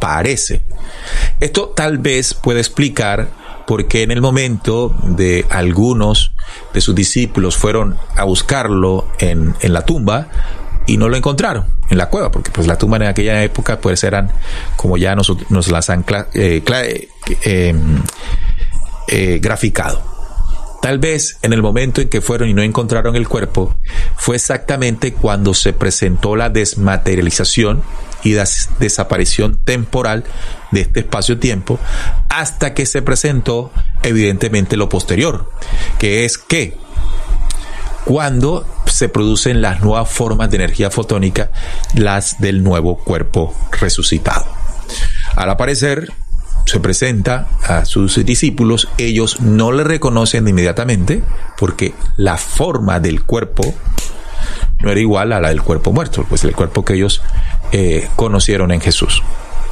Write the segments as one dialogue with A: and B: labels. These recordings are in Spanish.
A: aparece. Esto tal vez puede explicar por qué en el momento de algunos de sus discípulos fueron a buscarlo en la tumba y no lo encontraron en la cueva, porque pues la tumba en aquella época pues eran como ya nos las han graficado. Tal vez en el momento en que fueron y no encontraron el cuerpo fue exactamente cuando se presentó la desmaterialización y desaparición temporal de este espacio-tiempo, hasta que se presentó evidentemente lo posterior, que es que cuando se producen las nuevas formas de energía fotónica, las del nuevo cuerpo resucitado. Al aparecer, se presenta a sus discípulos, ellos no le reconocen inmediatamente porque la forma del cuerpo no era igual a la del cuerpo muerto, pues el cuerpo que ellos conocieron en Jesús.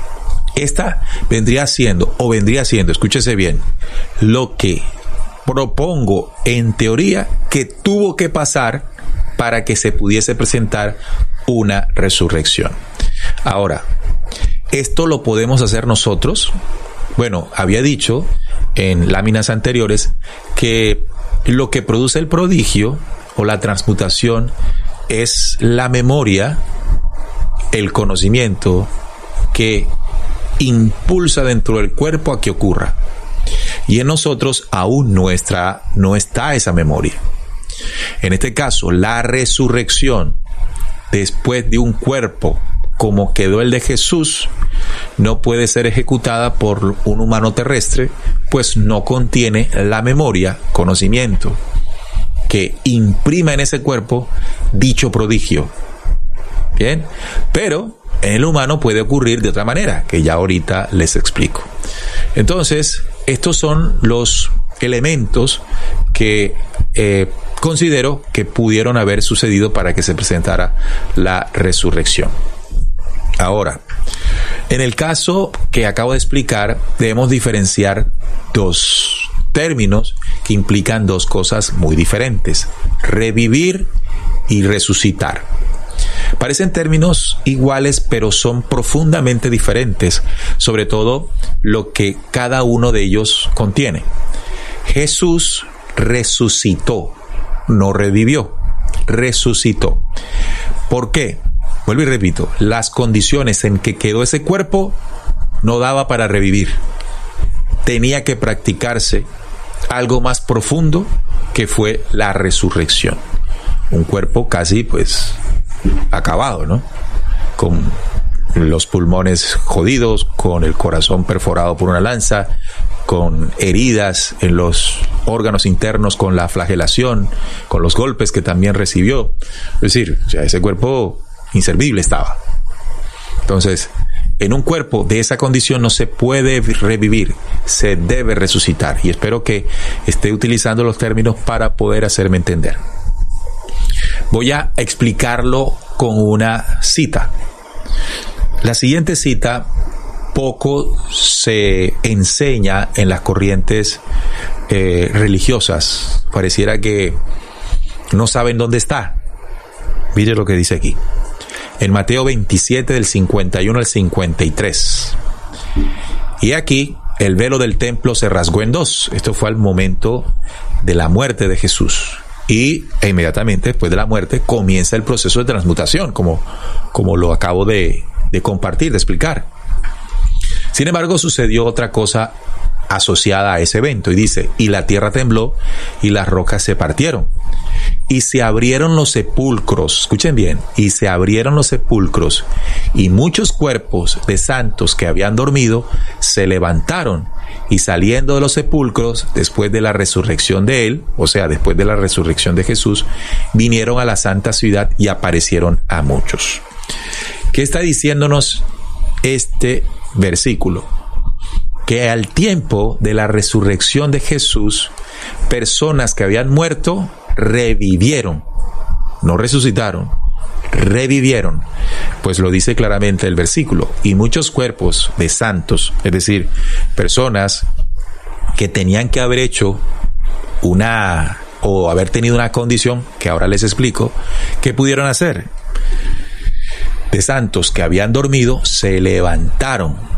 A: Esta vendría siendo, escúchese bien, lo que propongo en teoría que tuvo que pasar para que se pudiese presentar una resurrección. Ahora, ¿esto lo podemos hacer nosotros? Bueno, había dicho en láminas anteriores que lo que produce el prodigio o la transmutación es la memoria, el conocimiento que impulsa dentro del cuerpo a que ocurra. Y en nosotros aún no está esa memoria. En este caso, la resurrección después de un cuerpo como quedó el de Jesús no puede ser ejecutada por un humano terrestre, pues no contiene la memoria, conocimiento que imprima en ese cuerpo dicho prodigio. Bien, pero en el humano puede ocurrir de otra manera, que ya ahorita les explico. Entonces, estos son los elementos que considero que pudieron haber sucedido para que se presentara la resurrección. Ahora, en el caso que acabo de explicar, debemos diferenciar dos términos que implican dos cosas muy diferentes: revivir y resucitar. Parecen términos iguales, pero son profundamente diferentes, sobre todo lo que cada uno de ellos contiene. Jesús resucitó, no revivió, resucitó. ¿Por qué? Vuelvo y repito, las condiciones en que quedó ese cuerpo no daba para revivir. Tenía que practicarse algo más profundo, que fue la resurrección. Un cuerpo casi pues acabado, ¿no? Con los pulmones jodidos, con el corazón perforado por una lanza, con heridas en los órganos internos, con la flagelación, con los golpes que también recibió. Es decir, o sea, ese cuerpo inservible estaba. Entonces, en un cuerpo de esa condición no se puede revivir, se debe resucitar. Y espero que esté utilizando los términos para poder hacerme entender. Voy a explicarlo con una cita. La siguiente cita poco se enseña en las corrientes religiosas. Pareciera que no saben dónde está. Mire lo que dice aquí. En Mateo 27, del 51 al 53. Y aquí el velo del templo se rasgó en dos. Esto fue al momento de la muerte de Jesús. Y inmediatamente después de la muerte comienza el proceso de transmutación, como lo acabo de compartir, de explicar. Sin embargo, sucedió otra cosa asociada a ese evento. Y dice, y la tierra tembló y las rocas se partieron. Y se abrieron los sepulcros, escuchen bien, y se abrieron los sepulcros, y muchos cuerpos de santos que habían dormido se levantaron, y saliendo de los sepulcros, después de la resurrección de él, o sea, después de la resurrección de Jesús, vinieron a la santa ciudad y aparecieron a muchos. ¿Qué está diciéndonos este versículo? Que al tiempo de la resurrección de Jesús, personas que habían muerto revivieron, no resucitaron, revivieron. Pues lo dice claramente el versículo. Y muchos cuerpos de santos, es decir, personas que tenían que haber hecho o haber tenido una condición que ahora les explico, ¿qué pudieron hacer? De santos que habían dormido, se levantaron.